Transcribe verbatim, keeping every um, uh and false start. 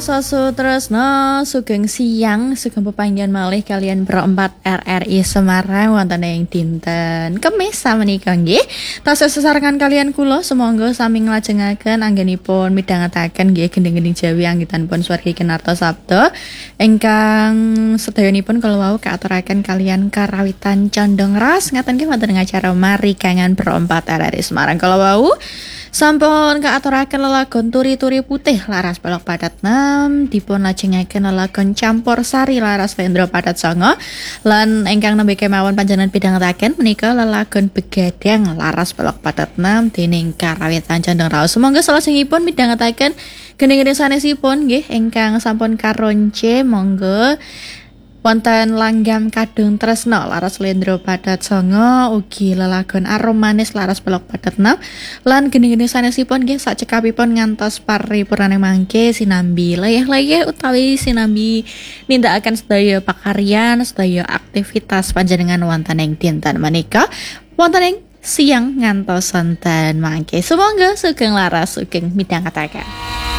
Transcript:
Sasu tresno sugeng siang sugeng pepanggihan malih kalian berempat R R I Semarang wonten ing dinten Kemis samenika nggih. Tasih sesarengan kalian kula sumangga sami nglajengaken anggenipun midhangetaken nggih gending-gending Jawi anggitanipun Swargi Kinarta Sabda ingkang sedayanipun kala wau kaaturaken kalian karawitan condong ras ngaten nggih wonten ing acara Mari Kangen berempat R R I Semarang kala wau. Sampun kaaturaken lelagon turi-turi putih laras balok padat enam dipun lajengaken lelagon campur sari laras Lendro padat songo lan ingkang nembe kemawon panjenengan pidhangetaken menika lelagon begadang laras balok padat enam dening karawitan condong raos. Sumangga salajengipun midhangetaken gending-gending sanesipun nggih ingkang sampun karonce monggo wonten langgam kadung tresno laras Lendro padat songo ugi lelagon arum manis laras pelok padat enam lan geni-geni sanesipun nggih sakcekapipun ngantos paripurnaning mangke sinambi layah-layah utawi sinambi nindakaken sedaya pakaryan sedaya aktivitas panjenengan wonten ing dinten menika wonten ing siang ngantos sonten mangke. Sumangga sugeng laras sugeng midhangetaken.